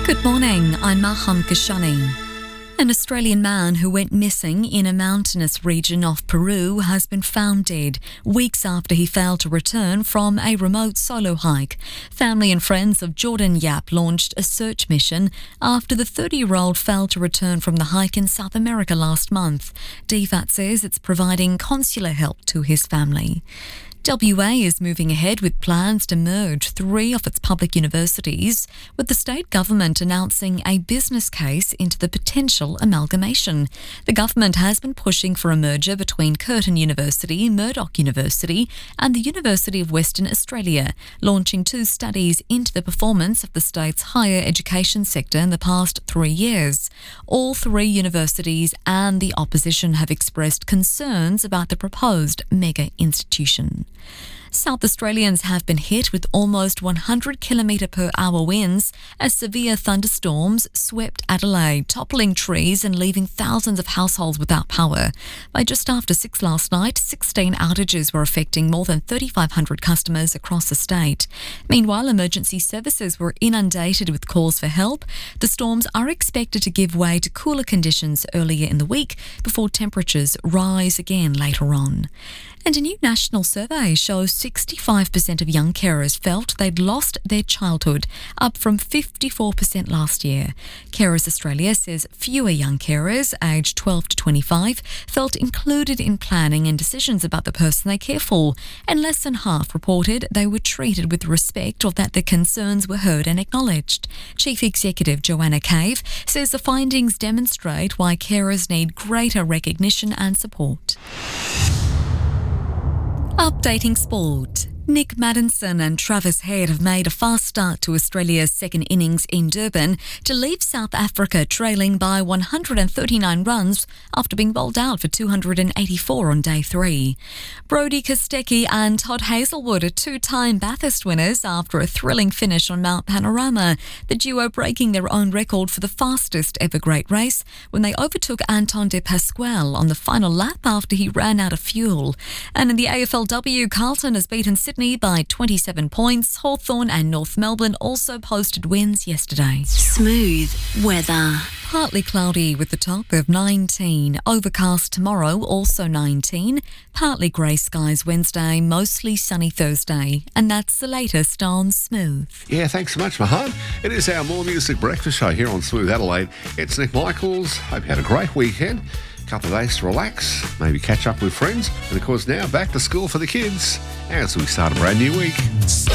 Good morning, I'm Maham Kashani. An Australian man who went missing in a mountainous region of Peru has been found dead weeks after he failed to return from a remote solo hike. Family and friends of Jordan Yap launched a search mission after the 30-year-old failed to return from the hike in South America last month. DFAT says it's providing consular help to his family. WA is moving ahead with plans to merge 3 of its public universities, with the state government announcing a business case into the potential amalgamation. The government has been pushing for a merger between Curtin University, Murdoch University and the University of Western Australia, launching 2 studies into the performance of the state's higher education sector in the past 3 years. All 3 universities and the opposition have expressed concerns about the proposed mega institution. South Australians have been hit with almost 100 km/h winds as severe thunderstorms swept Adelaide, toppling trees and leaving thousands of households without power. By just after 6 last night, 16 outages were affecting more than 3,500 customers across the state. Meanwhile, emergency services were inundated with calls for help. The storms are expected to give way to cooler conditions earlier in the week before temperatures rise again later on. And a new national survey shows 65% of young carers felt they'd lost their childhood, up from 54% last year. Carers Australia says fewer young carers aged 12 to 25 felt included in planning and decisions about the person they care for, and less than half reported they were treated with respect or that their concerns were heard and acknowledged. Chief Executive Joanna Cave says the findings demonstrate why carers need greater recognition and support. Updating sport. Nick Maddinson and Travis Head have made a fast start to Australia's second innings in Durban to leave South Africa trailing by 139 runs after being bowled out for 284 on day 3. Brodie Kostecki and Todd Hazelwood are 2-time Bathurst winners after a thrilling finish on Mount Panorama, the duo breaking their own record for the fastest ever great race when they overtook Anton de Pasquale on the final lap after he ran out of fuel. And in the AFLW, Carlton has beaten Sydney by 27 points. Hawthorn and North Melbourne also posted wins yesterday. Smooth weather. Partly cloudy with the top of 19. Overcast tomorrow, also 19. Partly grey skies Wednesday, mostly sunny Thursday. And that's the latest on Smooth. Yeah, thanks so much, Mahan. It is our More Music Breakfast Show here on Smooth Adelaide. It's Nick Michaels. Hope you had a great weekend. Couple of days to relax, maybe catch up with friends, and of course now back to school for the kids as we start a brand new week.